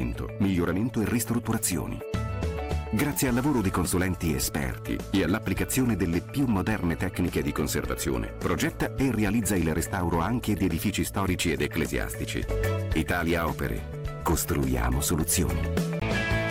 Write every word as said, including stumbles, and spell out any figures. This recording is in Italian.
ammodernamento, miglioramento e ristrutturazioni. Grazie al lavoro di consulenti esperti e all'applicazione delle più moderne tecniche di conservazione, progetta e realizza il restauro anche di edifici storici ed ecclesiastici. Italia Opere. Costruiamo soluzioni.